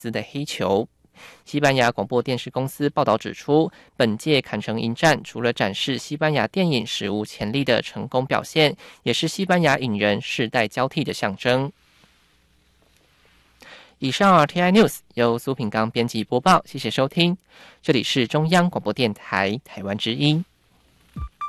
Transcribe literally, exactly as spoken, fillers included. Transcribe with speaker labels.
Speaker 1: 兹的黑球。西班牙广播电视公司报道指出，本届坎城影展除了展示西班牙电影史无前例的成功表现，也是西班牙影人世代交替的象征。以上 R T I News 由苏品刚编辑播报，谢谢收听，这里是中央广播电台台湾之音。